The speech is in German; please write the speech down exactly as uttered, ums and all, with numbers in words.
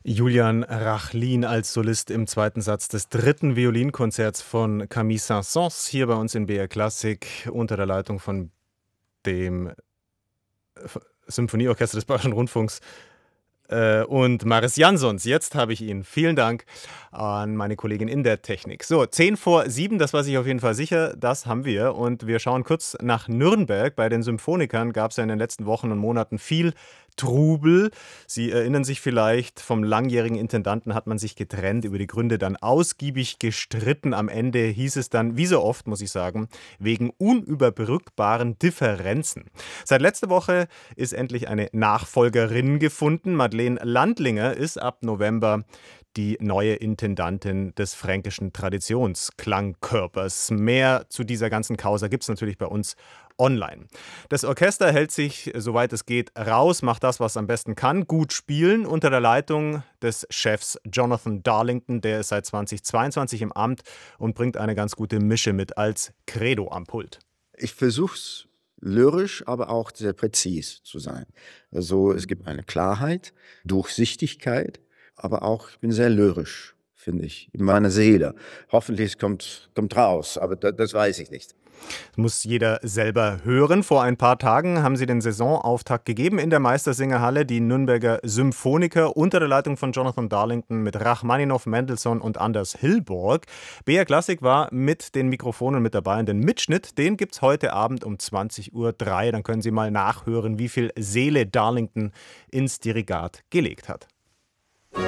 Julian Rachlin als Solist im zweiten Satz des dritten Violinkonzerts von Camille Saint-Saëns hier bei uns in B R Klassik unter der Leitung von dem F Symphonieorchester des Bayerischen Rundfunks äh, und Mariss Jansons. Jetzt habe ich ihn. Vielen Dank an meine Kollegin in der Technik. So, zehn vor sieben, das weiß ich auf jeden Fall sicher, das haben wir. Und wir schauen kurz nach Nürnberg. Bei den Symphonikern gab es ja in den letzten Wochen und Monaten viel Trubel. Sie erinnern sich vielleicht, vom langjährigen Intendanten hat man sich getrennt, über die Gründe dann ausgiebig gestritten. Am Ende hieß es dann, wie so oft, muss ich sagen, wegen unüberbrückbaren Differenzen. Seit letzter Woche ist endlich eine Nachfolgerin gefunden. Madeleine Landlinger ist ab November die neue Intendantin des fränkischen Traditionsklangkörpers. Mehr zu dieser ganzen Causa gibt es natürlich bei uns online. Das Orchester hält sich, soweit es geht, raus, macht das, was es am besten kann, gut spielen, unter der Leitung des Chefs Jonathan Darlington, der ist seit zweitausendzweiundzwanzig im Amt und bringt eine ganz gute Mische mit als Credo am Pult. Ich versuche es lyrisch, aber auch sehr präzis zu sein. Also es gibt eine Klarheit, Durchsichtigkeit, aber auch, ich bin sehr lyrisch, finde ich, in meiner Seele. Hoffentlich es kommt, kommt raus, aber da, das weiß ich nicht. Das muss jeder selber hören. Vor ein paar Tagen haben sie den Saisonauftakt gegeben in der Meistersingerhalle. Die Nürnberger Symphoniker unter der Leitung von Jonathan Darlington mit Rachmaninow, Mendelssohn und Anders Hilborg. B R Klassik war mit den Mikrofonen mit dabei und den Mitschnitt, den gibt es heute Abend um zwanzig Uhr drei. Dann können Sie mal nachhören, wie viel Seele Darlington ins Dirigat gelegt hat.